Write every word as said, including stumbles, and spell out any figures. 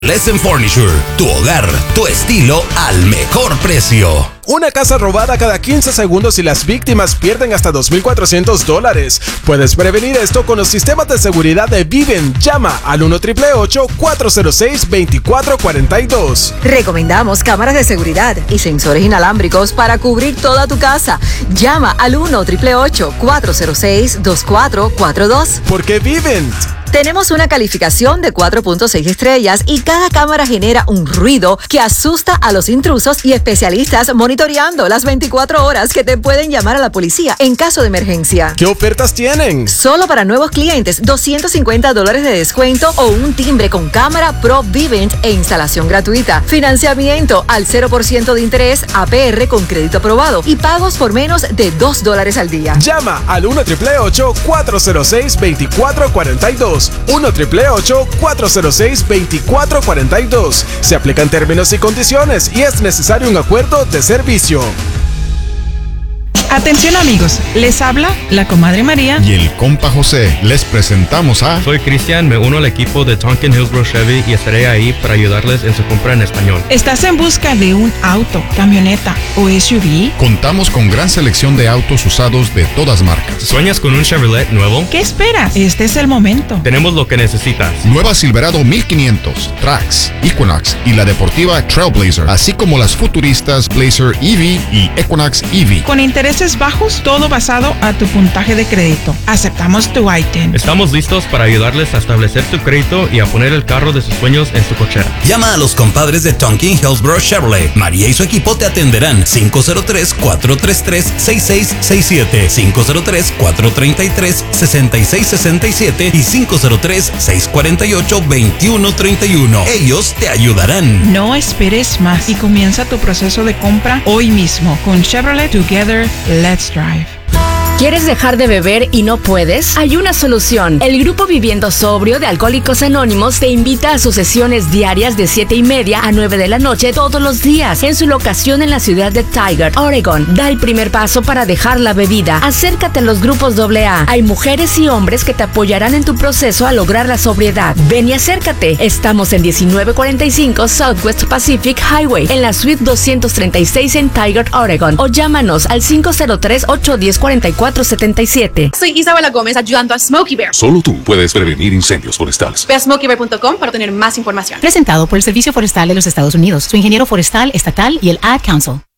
Lesson Furniture, tu hogar, tu estilo al mejor precio. Una casa robada cada quince segundos y las víctimas pierden hasta dos mil cuatrocientos dólares. Puedes prevenir esto con los sistemas de seguridad de Vivint. Llama al uno ocho ocho ocho, cuatro cero seis, dos cuatro cuatro dos. Recomendamos cámaras de seguridad y sensores inalámbricos para cubrir toda tu casa. Llama al uno ocho ocho ocho, cuatro cero seis, dos cuatro cuatro dos. Porque Vivint. Tenemos una calificación de cuatro punto seis estrellas y cada cámara genera un ruido que asusta a los intrusos y especialistas monitoreando las veinticuatro horas que te pueden llamar a la policía en caso de emergencia. ¿Qué ofertas tienen? Solo para nuevos clientes, doscientos cincuenta dólares de descuento o un timbre con cámara Pro Vivint e instalación gratuita. Financiamiento al cero por ciento de interés, A P R con crédito aprobado y pagos por menos de dos dólares al día. Llama al uno ocho ocho ocho, cuatro cero seis, dos cuatro cuatro dos. uno ocho ocho ocho, cuatro cero seis, dos cuatro cuatro dos. Se aplican términos y condiciones y es necesario un acuerdo de servicio. Atención amigos, les habla la comadre María y el compa José. Les presentamos a... Soy Cristian, me uno al equipo de Tonkin Hillsborough Chevy y estaré ahí para ayudarles en su compra en español. ¿Estás en busca de un auto, camioneta o S U V? Contamos con gran selección de autos usados de todas marcas. ¿Sueñas con un Chevrolet nuevo? ¿Qué esperas? Este es el momento. Tenemos lo que necesitas. Nueva Silverado mil quinientos, Trax, Equinox y la deportiva Trailblazer, así como las futuristas Blazer E V y Equinox E V. Con intereses bajos, todo basado a tu puntaje de crédito. Aceptamos tu I T I N. Estamos listos para ayudarles a establecer su crédito y a poner el carro de sus sueños en su cochera. Llama a los compadres de Tonkin Hillsborough Chevrolet. María y su equipo te atenderán. cinco cero tres, cuatro tres tres, seis seis seis siete, cinco cero tres, cuatro tres tres, seis seis seis siete y cinco cero tres, seis cuatro ocho, dos uno tres uno. Ellos te ayudarán. No esperes más y comienza tu proceso de compra hoy mismo con Chevrolet Together. Let's drive. ¿Quieres dejar de beber y no puedes? Hay una solución. El Grupo Viviendo Sobrio de Alcohólicos Anónimos te invita a sus sesiones diarias de siete y media a nueve de la noche todos los días en su locación en la ciudad de Tigard, Oregon. Da el primer paso para dejar la bebida. Acércate a los grupos doble A. Hay mujeres y hombres que te apoyarán en tu proceso a lograr la sobriedad. Ven y acércate. Estamos en diecinueve cuarenta y cinco Southwest Pacific Highway en la suite doscientos treinta y seis en Tigard, Oregon. O llámanos al cinco cero tres, ocho uno cero, cuatro cuatro setenta y siete. Soy Isabela Gómez ayudando a Smokey Bear. Solo tú puedes prevenir incendios forestales. Ve a smokey bear punto com para tener más información. Presentado por el Servicio Forestal de los Estados Unidos, su ingeniero forestal estatal y el Ad Council.